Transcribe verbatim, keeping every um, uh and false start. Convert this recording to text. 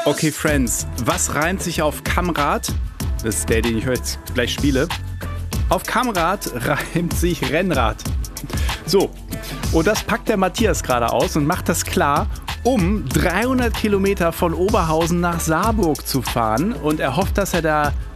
Okay, Friends, was reimt sich auf Kammrad? Das ist der, den ich jetzt gleich spiele. Auf Kammrad reimt sich Rennrad. So, und das packt der Matthias gerade aus und macht das klar, um dreihundert Kilometer von Oberhausen nach Saarburg zu fahren. Und er hofft, dass er da